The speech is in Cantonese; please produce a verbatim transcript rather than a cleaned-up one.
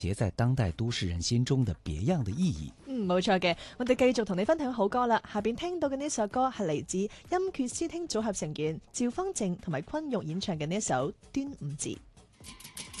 結在當代都市人心中的別樣的意義。 嗯，冇錯嘅，我哋繼續同你分享好歌啦。下邊聽到嘅呢首歌係嚟自音缺詩聽組合成員趙方靜同埋昆玉演唱嘅呢一首《端午節》。